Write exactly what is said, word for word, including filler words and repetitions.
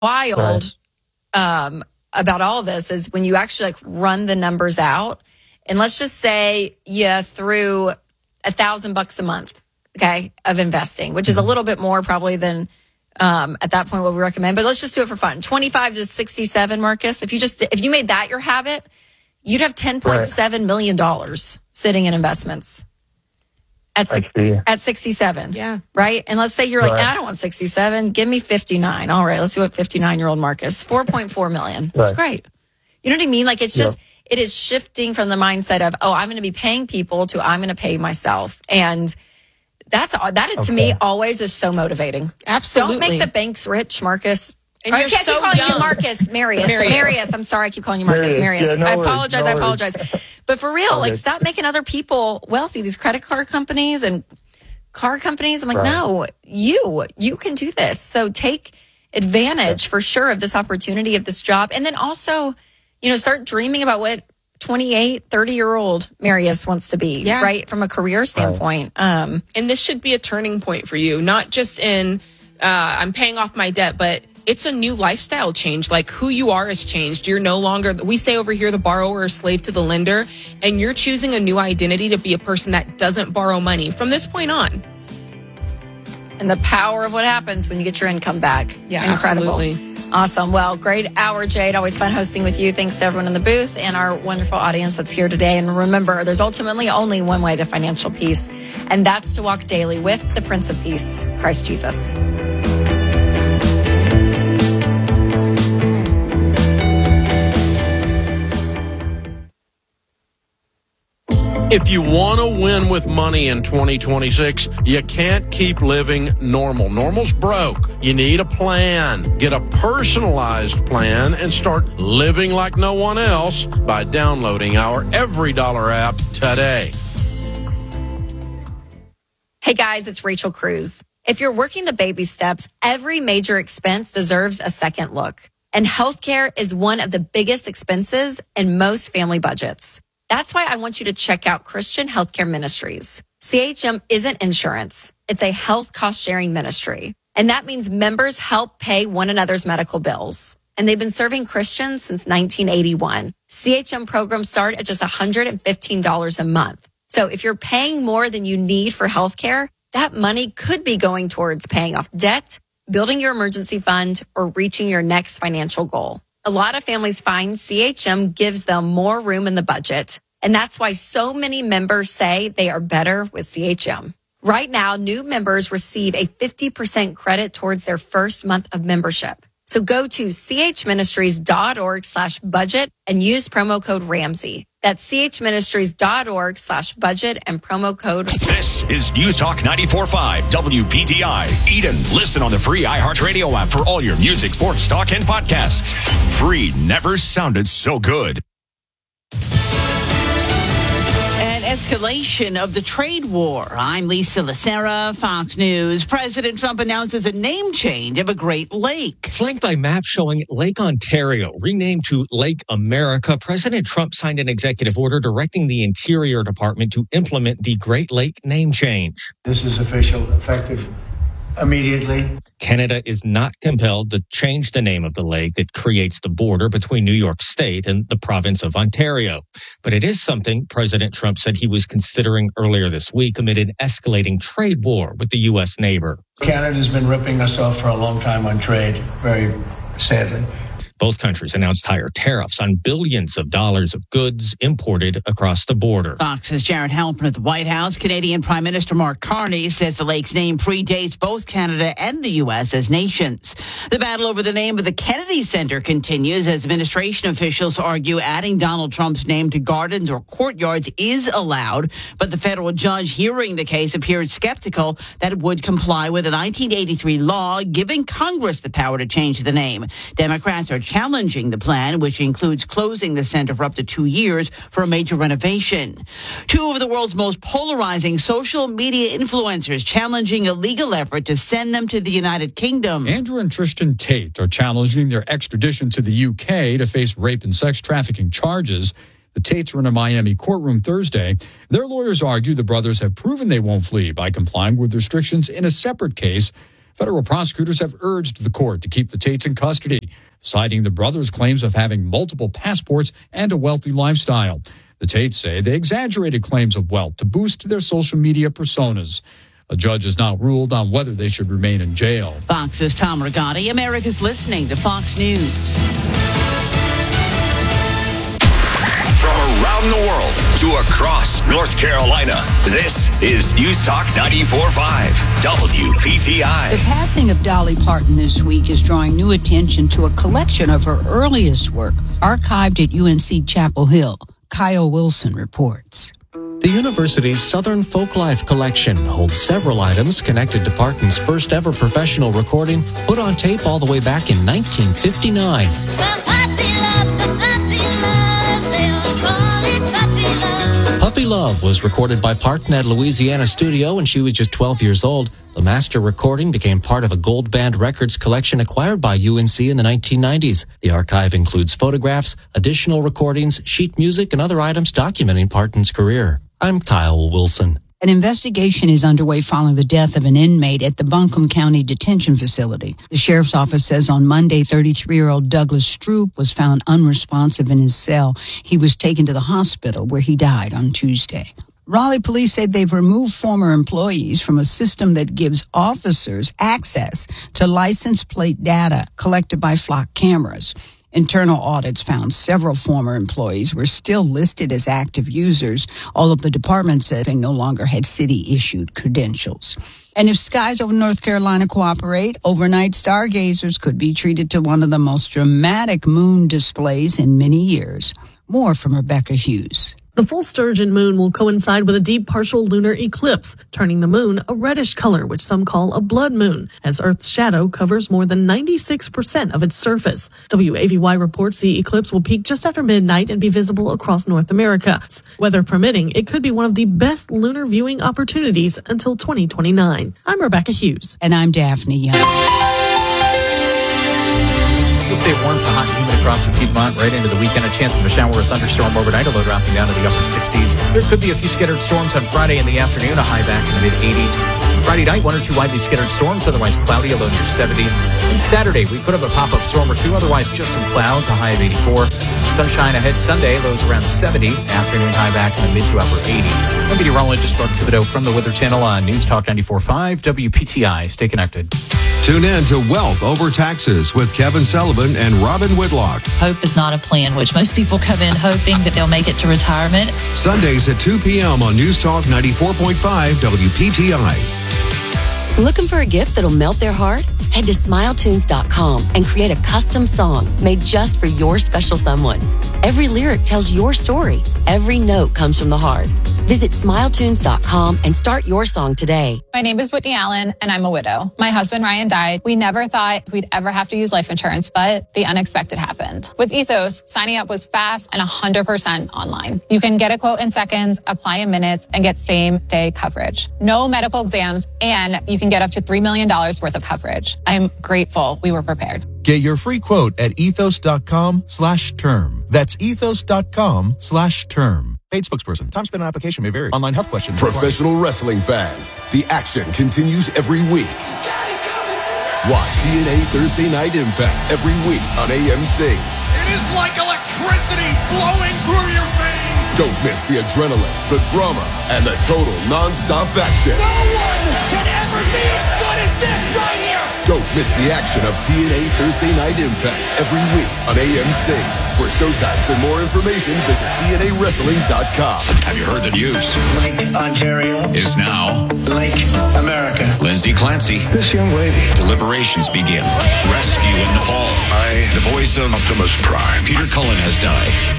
wild right. um, about all this is when you actually like run the numbers out, and let's just say you threw a thousand bucks a month, okay, of investing, which is a little bit more probably than um, at that point what we recommend. But let's just do it for fun. twenty-five to sixty-seven, Marcus. If you just if you made that your habit, you'd have ten point seven million dollars sitting in investments. At at sixty-seven, yeah, right. And let's say you're like, right. I don't want sixty-seven. Give me fifty-nine. All right, let's see what fifty-nine-year-old Marcus. four point four million. Right. That's great. You know what I mean? Like it's just yep. it is shifting from the mindset of oh, I'm going to be paying people to I'm going to pay myself, and that's that okay. to me always is so motivating. Absolutely, don't make the banks rich, Marcus. And you're I can't so keep calling young. you Marcus, Marius. Marius. Marius. I'm sorry, I keep calling you Marcus, Marius. Yeah, no I worries, apologize. no I apologize. But for real, like, stop making other people wealthy. These credit card companies and car companies. I'm like, right. no, you, you can do this. So take advantage for sure of this opportunity of this job. And then also, you know, start dreaming about what twenty-eight, thirty year old Marius wants to be, yeah. right? From a career standpoint. Right. Um, and this should be a turning point for you, not just in, uh, I'm paying off my debt, but it's a new lifestyle change. Like who you are has changed. You're no longer, we say over here, the borrower or slave to the lender, and you're choosing a new identity to be a person that doesn't borrow money from this point on. And the power of what happens when you get your income back. Yeah, incredible. Absolutely. Awesome. Well, great hour, Jade. Always fun hosting with you. Thanks to everyone in the booth and our wonderful audience that's here today. And remember, there's ultimately only one way to financial peace, and that's to walk daily with the Prince of Peace, Christ Jesus. If you want to win with money in twenty twenty-six, you can't keep living normal. Normal's broke. You need a plan. Get a personalized plan and start living like no one else by downloading our Every Dollar app today. Hey guys, it's Rachel Cruz. If you're working the baby steps, every major expense deserves a second look. And healthcare is one of the biggest expenses in most family budgets. That's why I want you to check out Christian Healthcare Ministries. C H M isn't insurance. It's a health cost-sharing ministry. And that means members help pay one another's medical bills. And they've been serving Christians since nineteen eighty-one. C H M programs start at just one hundred fifteen dollars a month. So if you're paying more than you need for healthcare, that money could be going towards paying off debt, building your emergency fund, or reaching your next financial goal. A lot of families find C H M gives them more room in the budget, and that's why so many members say they are better with C H M. Right now, new members receive a fifty percent credit towards their first month of membership. So go to chministries.org slash budget and use promo code Ramsey. That's chministries.org slash budget and promo code. This is News Talk ninety-four point five W P T I. Eden, listen on the free iHeartRadio app for all your music, sports, talk, and podcasts. Free never sounded so good. Escalation of the trade war. I'm Lisa Lacera, Fox News. President Trump announces a name change of a Great Lake. Flanked by maps showing Lake Ontario, renamed to Lake America, President Trump signed an executive order directing the Interior Department to implement the Great Lake name change. This is official, effective immediately. Canada is not compelled to change the name of the lake that creates the border between New York State and the province of Ontario. But it is something President Trump said he was considering earlier this week amid an escalating trade war with the U S neighbor. Canada's been ripping us off for a long time on trade, very sadly. Both countries announced higher tariffs on billions of dollars of goods imported across the border. Fox's Jared Halpern at the White House. Canadian Prime Minister Mark Carney says the lake's name predates both Canada and the U S as nations. The battle over the name of the Kennedy Center continues as administration officials argue adding Donald Trump's name to gardens or courtyards is allowed, but the federal judge hearing the case appeared skeptical that it would comply with a nineteen eighty-three law giving Congress the power to change the name. Democrats are challenging the plan, which includes closing the center for up to two years for a major renovation. Two of the world's most polarizing social media influencers challenging a legal effort to send them to the United Kingdom. Andrew and Tristan Tate are challenging their extradition to the U K to face rape and sex trafficking charges. The Tates were in a Miami courtroom Thursday. Their lawyers argue the brothers have proven they won't flee by complying with restrictions in a separate case. Federal prosecutors have urged the court to keep the Tates in custody, citing the brothers' claims of having multiple passports and a wealthy lifestyle. The Tates say they exaggerated claims of wealth to boost their social media personas. A judge has not ruled on whether they should remain in jail. Fox's Tom Rigotti. America's listening to Fox News. From around the world to across North Carolina, this is News Talk ninety-four point five W P T I. The passing of Dolly Parton this week is drawing new attention to a collection of her earliest work archived at U N C Chapel Hill. Kyle Wilson reports. The university's Southern Folklife collection holds several items connected to Parton's first ever professional recording, put on tape all the way back in nineteen fifty-nine. Puppy Love was recorded by Parton at Louisiana Studio when she was just twelve years old. The master recording became part of a Gold Band Records collection acquired by U N C in the nineteen nineties. The archive includes photographs, additional recordings, sheet music, and other items documenting Parton's career. I'm Kyle Wilson. An investigation is underway following the death of an inmate at the Buncombe County Detention Facility. The sheriff's office says on Monday, thirty-three-year-old Douglas Stroop was found unresponsive in his cell. He was taken to the hospital where he died on Tuesday. Raleigh police said they've removed former employees from a system that gives officers access to license plate data collected by flock cameras. Internal audits found several former employees were still listed as active users, although the department said they no longer had city-issued credentials. And if skies over North Carolina cooperate, overnight stargazers could be treated to one of the most dramatic moon displays in many years. More from Rebecca Hughes. The full sturgeon moon will coincide with a deep partial lunar eclipse, turning the moon a reddish color, which some call a blood moon, as Earth's shadow covers more than ninety-six percent of its surface. W A V Y reports the eclipse will peak just after midnight and be visible across North America. Weather permitting, it could be one of the best lunar viewing opportunities until twenty twenty-nine. I'm Rebecca Hughes. And I'm Daphne Young. We'll stay warm to hot and humid across the Piedmont right into the weekend. A chance of a shower or thunderstorm overnight, a low dropping down to the upper sixties. There could be a few scattered storms on Friday in the afternoon, a high back in the mid-eighties. Friday night, one or two widely scattered storms, otherwise cloudy, a low near seventy. And Saturday, we could have a pop-up storm or two, otherwise just some clouds, a high of eighty-four. Sunshine ahead Sunday, lows around seventy. Afternoon high back in the mid to upper eighties. I'm meteorologist Mark Thibodeau from the Weather Channel on News Talk ninety-four point five W P T I. Stay connected. Tune in to Wealth Over Taxes with Kevin Sullivan and Robin Whitlock. Hope is not a plan, which most people come in hoping that they'll make it to retirement. Sundays at two p.m. on News Talk ninety-four point five W P T I. Looking for a gift that'll melt their heart? Head to smile tunes dot com and create a custom song made just for your special someone. Every lyric tells your story. Every note comes from the heart. Visit smile tunes dot com and start your song today. My name is Whitney Allen, and I'm a widow. My husband, Ryan, died. We never thought we'd ever have to use life insurance, but the unexpected happened. With Ethos, signing up was fast and one hundred percent online. You can get a quote in seconds, apply in minutes, and get same-day coverage. No medical exams, and you can get up to three million dollars worth of coverage. I'm grateful we were prepared. Get your free quote at ethos dot com slash term. That's ethos dot com slash term. Paid spokesperson. Time spent on application may vary. Online health questions. Professional wrestling fans, the action continues every week. Watch T N A Thursday Night Impact every week on A M C. It is like electricity flowing through your veins. Don't miss the adrenaline, the drama, and the total non-stop action. No one can ever be as good as this right here. Don't miss the action of T N A Thursday Night Impact every week on A M C. For showtimes and more information, visit T N A wrestling dot com. Have you heard the news? Lake Ontario Is now Lake America. Lindsay Clancy. This young lady. Deliberations begin. Rescue in Nepal. I, the voice of Optimus Prime. Peter Cullen has died.